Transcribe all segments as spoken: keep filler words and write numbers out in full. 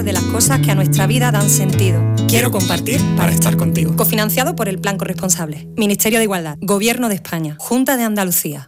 De las cosas que a nuestra vida dan sentido. Quiero compartir para estar contigo. Cofinanciado por el Plan Corresponsable. Ministerio de Igualdad. Gobierno de España. Junta de Andalucía.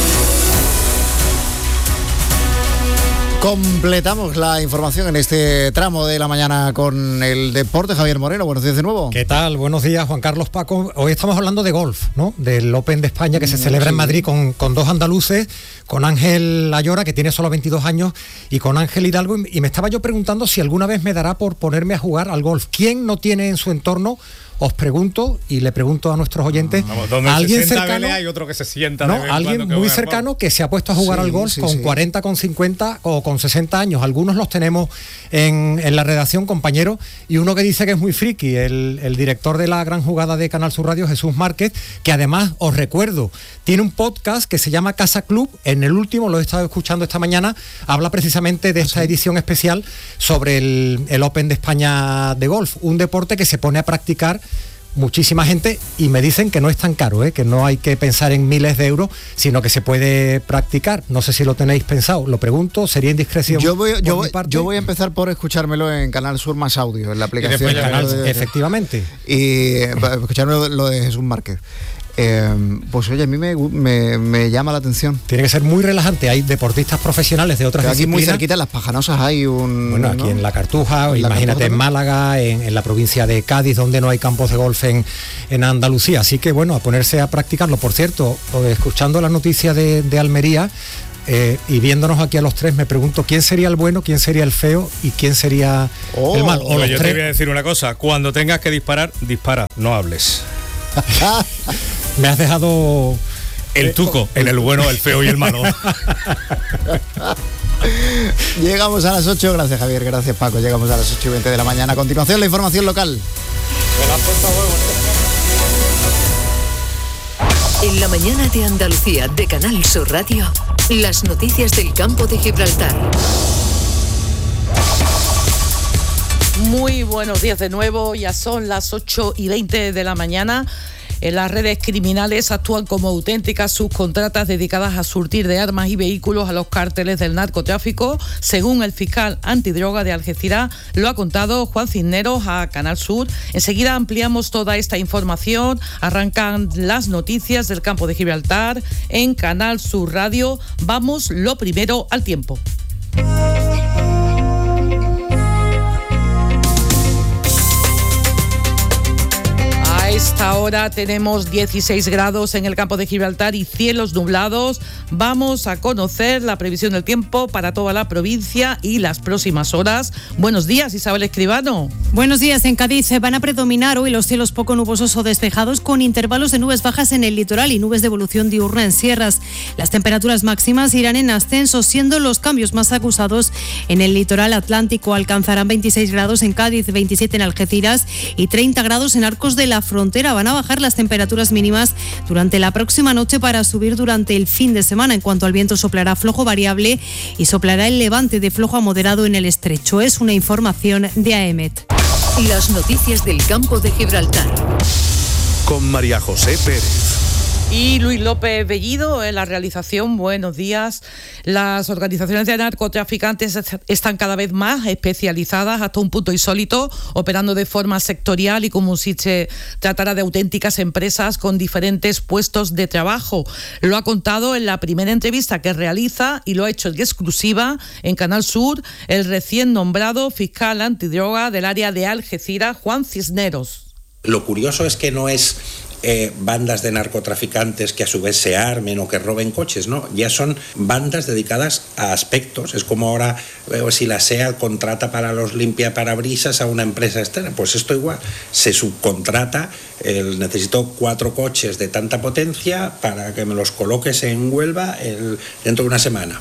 Completamos la información en este tramo de la mañana con el deporte. Javier Moreno, buenos días de nuevo. ¿Qué tal? Buenos días, Juan Carlos, Paco. Hoy estamos hablando de golf, ¿no? Del Open de España que se celebra en Madrid con, con dos andaluces, con Ángel Ayora, que tiene solo veintidós años, y con Ángel Hidalgo. Y me estaba yo preguntando si alguna vez me dará por ponerme a jugar al golf. ¿Quién no tiene en su entorno? Os pregunto, y le pregunto a nuestros oyentes, Vamos, donde ¿a alguien se sienta cercano? Belea, hay otro que se sienta No, de vez en alguien cuando que muy juega cercano golf. que se ha puesto a jugar Sí, al golf sí, con sí. cuarenta, con cincuenta o con sesenta años. Algunos los tenemos en, en la redacción, compañeros, y uno que dice que es muy friki, el, el director de la gran jugada de Canal Sur Radio, Jesús Márquez, que además, os recuerdo, tiene un podcast que se llama Casa Club. En el último, lo he estado escuchando esta mañana, habla precisamente de esta edición especial sobre el, el Open de España de golf, un deporte que se pone a practicar muchísima gente, y me dicen que no es tan caro, ¿eh? Que no hay que pensar en miles de euros, sino que se puede practicar. No sé si lo tenéis pensado, lo pregunto, sería indiscreción. Yo voy, yo, por voy, mi parte. yo voy a empezar por escuchármelo en Canal Sur Más Audio, en la aplicación. En Canal, de- efectivamente. Y eh, escucharme lo, lo de Jesús Márquez. Eh, pues oye, a mí me, me, me llama la atención. Tiene que ser muy relajante. Hay deportistas profesionales de otras Pero aquí muy disciplinas. cerquita, en Las Pajanosas, hay un... Bueno, aquí ¿no? en La Cartuja, En La imagínate Cartuja en Málaga, en, en la provincia de Cádiz, donde no hay campos de golf en, en Andalucía. Así que bueno, a ponerse a practicarlo. Por cierto, escuchando la noticia de, de Almería, eh, y viéndonos aquí a los tres, me pregunto quién sería el bueno, quién sería el feo y quién sería Oh, el malo. O Oye, los yo tres. te voy a decir una cosa, cuando tengas que disparar, dispara, no hables. Me has dejado... El tuco, en el bueno, el feo y el malo. Llegamos a las ocho, gracias Javier, gracias Paco. Llegamos a las ocho y veinte de la mañana. A continuación, la información local. En la mañana de Andalucía de Canal Sur Radio, las noticias del campo de Gibraltar. Muy buenos días de nuevo, ya son las ocho y veinte de la mañana. En las redes criminales actúan como auténticas subcontratas dedicadas a surtir de armas y vehículos a los cárteles del narcotráfico, según el fiscal antidroga de Algeciras, lo ha contado Juan Cisneros a Canal Sur. Enseguida ampliamos toda esta información. Arrancan las noticias del campo de Gibraltar en Canal Sur Radio. Vamos lo primero al tiempo. A esta hora tenemos dieciséis grados en el campo de Gibraltar y cielos nublados. Vamos a conocer la previsión del tiempo para toda la provincia y las próximas horas. Buenos días, Isabel Escribano. Buenos días. En Cádiz van a predominar hoy los cielos poco nubosos o despejados, con intervalos de nubes bajas en el litoral y nubes de evolución diurna en sierras. Las temperaturas máximas irán en ascenso, siendo los cambios más acusados en el litoral atlántico. Alcanzarán veintiséis grados en Cádiz, veintisiete en Algeciras y treinta grados en Arcos de la Frontera. Van a bajar las temperaturas mínimas durante la próxima noche para subir durante el fin de semana. En cuanto al viento, soplará flojo variable y soplará el levante de flojo a moderado en el estrecho. Es una información de A E M E T. Las noticias del campo de Gibraltar. Con María José Pérez. Y Luis López Bellido en la realización. Buenos días. Las organizaciones de narcotraficantes están cada vez más especializadas hasta un punto insólito, operando de forma sectorial y como si se tratara de auténticas empresas con diferentes puestos de trabajo. Lo ha contado en la primera entrevista que realiza, y lo ha hecho en exclusiva en Canal Sur, el recién nombrado fiscal antidroga del área de Algeciras, Juan Cisneros. Lo curioso es que no es Eh, bandas de narcotraficantes que a su vez se armen o que roben coches, no, ya son bandas dedicadas a aspectos. Es como ahora eh, si la SEAT contrata para los limpiaparabrisas a una empresa externa, pues esto igual, se subcontrata, el, necesito cuatro coches de tanta potencia para que me los coloques en Huelva el, dentro de una semana.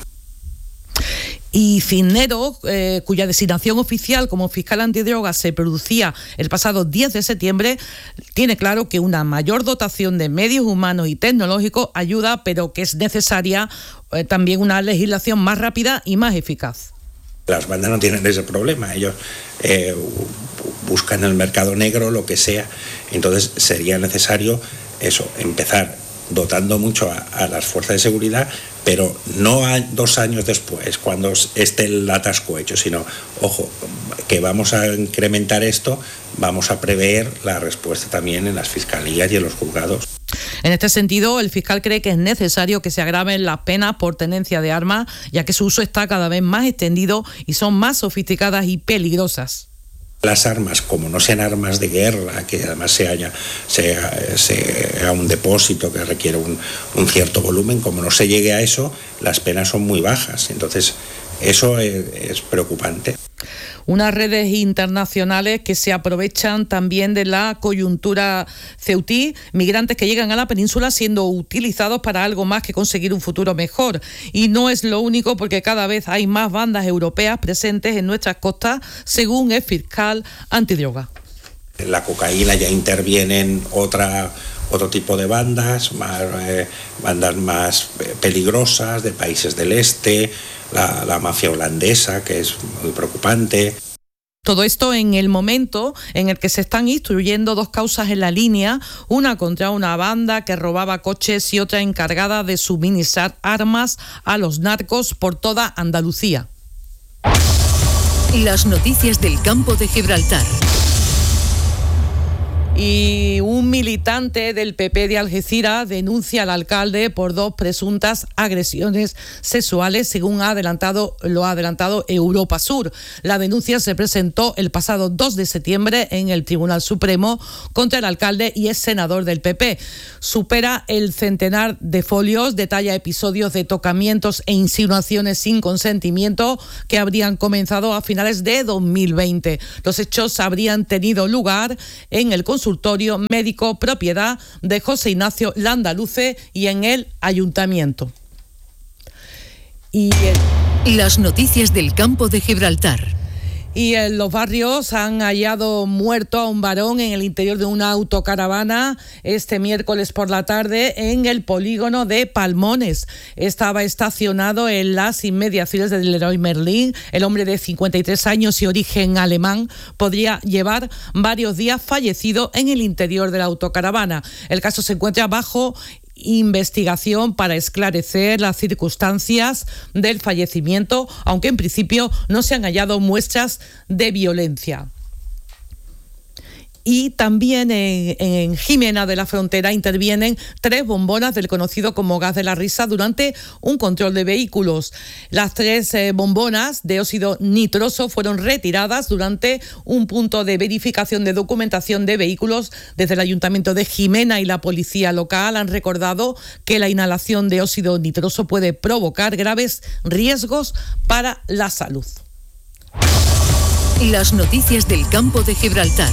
Y Cisneros, eh, cuya designación oficial como fiscal antidroga se producía el pasado diez de septiembre, tiene claro que una mayor dotación de medios humanos y tecnológicos ayuda, pero que es necesaria eh, también una legislación más rápida y más eficaz. Las bandas no tienen ese problema, ellos eh, buscan en el mercado negro lo que sea, entonces sería necesario eso, empezar dotando mucho a, a las fuerzas de seguridad, pero no a dos años después, cuando esté el atasco hecho, sino, ojo, que vamos a incrementar esto, vamos a prever la respuesta también en las fiscalías y en los juzgados. En este sentido, el fiscal cree que es necesario que se agraven las penas por tenencia de armas, ya que su uso está cada vez más extendido y son más sofisticadas y peligrosas. Las armas, como no sean armas de guerra, que además se haya, sea, sea un depósito que requiere un, un cierto volumen, como no se llegue a eso, las penas son muy bajas. Entonces, eso es, es preocupante. Unas redes internacionales que se aprovechan también de la coyuntura ceutí, migrantes que llegan a la península siendo utilizados para algo más que conseguir un futuro mejor. Y no es lo único, porque cada vez hay más bandas europeas presentes en nuestras costas, según el fiscal antidroga. En la cocaína ya intervienen otra... otro tipo de bandas, más, eh, bandas más peligrosas de países del este, la, la mafia holandesa, que es muy preocupante. Todo esto en el momento en el que se están instruyendo dos causas en la línea, una contra una banda que robaba coches y otra encargada de suministrar armas a los narcos por toda Andalucía. Las noticias del campo de Gibraltar. Y un militante del P P de Algeciras denuncia al alcalde por dos presuntas agresiones sexuales, según ha adelantado, lo ha adelantado Europa Sur. La denuncia se presentó el pasado dos de septiembre en el Tribunal Supremo contra el alcalde y ex senador del P P. Supera el centenar de folios, detalla episodios de tocamientos e insinuaciones sin consentimiento que habrían comenzado a finales de dos mil veinte. Los hechos habrían tenido lugar en el consultorio médico propiedad de José Ignacio Landaluce y en el ayuntamiento. Y el... Las noticias del campo de Gibraltar. Y en los barrios han hallado muerto a un varón en el interior de una autocaravana este miércoles por la tarde en el polígono de Palmones. Estaba estacionado en las inmediaciones del Leroy Merlin. El hombre de cincuenta y tres años y origen alemán podría llevar varios días fallecido en el interior de la autocaravana. El caso se encuentra bajo investigación para esclarecer las circunstancias del fallecimiento, aunque en principio no se han hallado muestras de violencia. Y también en, en Jimena de la Frontera intervienen tres bombonas del conocido como gas de la risa durante un control de vehículos. Las tres eh, bombonas de óxido nitroso fueron retiradas durante un punto de verificación de documentación de vehículos. Desde el Ayuntamiento de Jimena y la policía local han recordado que la inhalación de óxido nitroso puede provocar graves riesgos para la salud. Las noticias del campo de Gibraltar.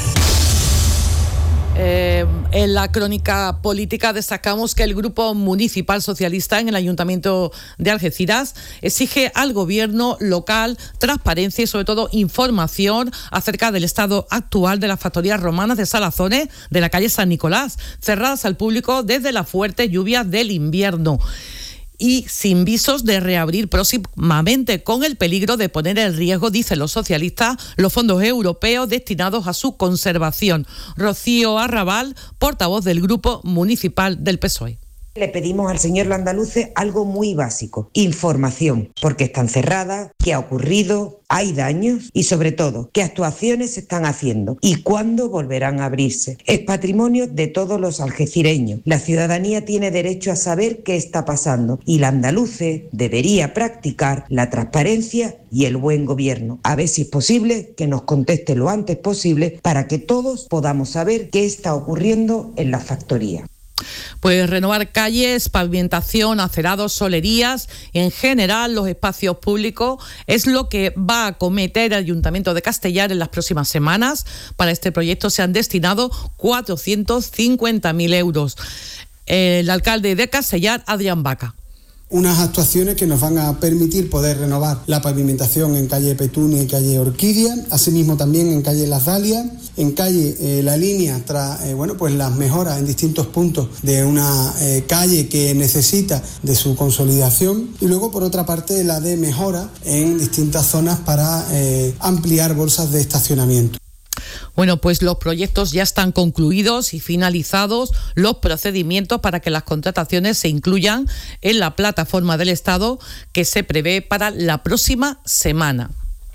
Eh, en la crónica política destacamos que el Grupo Municipal Socialista en el Ayuntamiento de Algeciras exige al gobierno local transparencia y sobre todo información acerca del estado actual de las factorías romanas de salazones de la calle San Nicolás, cerradas al público desde las fuertes lluvias del invierno y sin visos de reabrir próximamente, con el peligro de poner en riesgo, dicen los socialistas, los fondos europeos destinados a su conservación. Rocío Arrabal, portavoz del Grupo Municipal del P S O E. Le pedimos al señor Landaluce algo muy básico, información, porque están cerradas, qué ha ocurrido, hay daños y sobre todo qué actuaciones se están haciendo y cuándo volverán a abrirse. Es patrimonio de todos los algecireños. La ciudadanía tiene derecho a saber qué está pasando y Landaluce debería practicar la transparencia y el buen gobierno. A ver si es posible que nos conteste lo antes posible para que todos podamos saber qué está ocurriendo en la factoría. Pues renovar calles, pavimentación, acerados, solerías y en general los espacios públicos es lo que va a acometer el Ayuntamiento de Castellar en las próximas semanas. Para este proyecto se han destinado cuatrocientos cincuenta mil euros. El alcalde de Castellar, Adrián Vaca. Unas actuaciones que nos van a permitir poder renovar la pavimentación en calle Petunia y calle Orquídea, asimismo también en calle Las Dalias, en calle eh, La Línea, tras eh, bueno, pues las mejoras en distintos puntos de una eh, calle que necesita de su consolidación, y luego por otra parte la de mejora en distintas zonas para eh, ampliar bolsas de estacionamiento. Bueno, pues los proyectos ya están concluidos y finalizados los procedimientos para que las contrataciones se incluyan en la plataforma del Estado que se prevé para la próxima semana.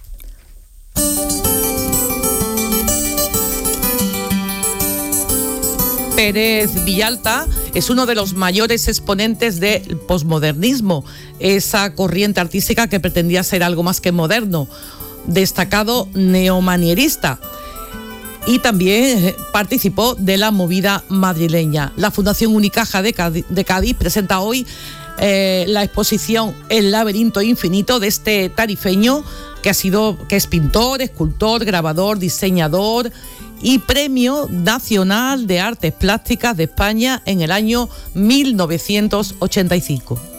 Pérez Villalta es uno de los mayores exponentes del posmodernismo, esa corriente artística que pretendía ser algo más que moderno, destacado neomanierista, y también participó de la movida madrileña. La Fundación Unicaja de Cádiz, de Cádiz presenta hoy eh, la exposición El laberinto infinito de este tarifeño que ha sido, que es pintor, escultor, grabador, diseñador y Premio Nacional de Artes Plásticas de España en el año mil novecientos ochenta y cinco.